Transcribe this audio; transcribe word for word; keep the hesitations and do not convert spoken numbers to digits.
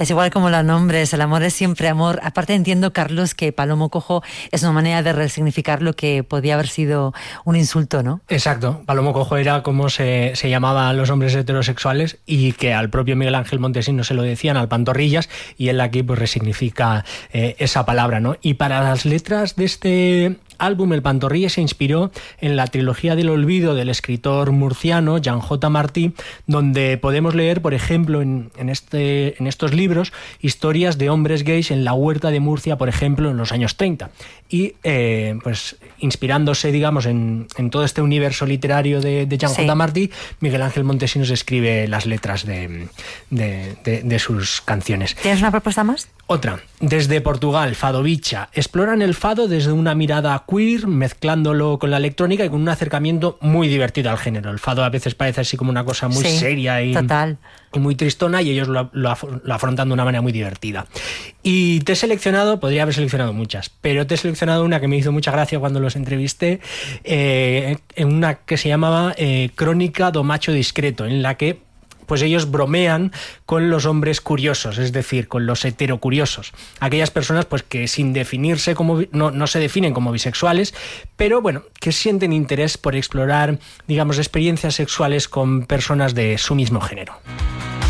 Es igual como la nombres, el amor es siempre amor. Aparte entiendo, Carlos, que Palomo Cojo es una manera de resignificar lo que podía haber sido un insulto, ¿no? Exacto, Palomo Cojo era como se, se llamaban a los hombres heterosexuales y que al propio Miguel Ángel Montesinos se lo decían, al Pantorrillas, y él aquí pues resignifica eh, esa palabra, ¿no? Y para las letras de este álbum, el Pantorrillas se inspiró en la trilogía del olvido del escritor murciano Jean J. Martí, donde podemos leer, por ejemplo, en, en, este, en estos libros, historias de hombres gays en la huerta de Murcia, por ejemplo, en los años treinta. Y eh, pues inspirándose, digamos, en, en todo este universo literario de, de Jean J. Sí. Martí, Miguel Ángel Montesinos escribe las letras de, de, de, de sus canciones. ¿Tienes una propuesta más? Otra, desde Portugal, Fadobicha, exploran el fado desde una mirada queer, mezclándolo con la electrónica y con un acercamiento muy divertido al género. El fado a veces parece así como una cosa muy sí, seria y, total. y muy tristona, y ellos lo, lo, lo afrontan de una manera muy divertida. Y te he seleccionado, podría haber seleccionado muchas, pero te he seleccionado una que me hizo mucha gracia cuando los entrevisté, eh, en una que se llamaba eh, Crónica do Macho Discreto, en la que pues ellos bromean con los hombres curiosos, es decir, con los heterocuriosos. Aquellas personas pues que sin definirse como, no, no se definen como bisexuales, pero bueno, que sienten interés por explorar, digamos, experiencias sexuales con personas de su mismo género.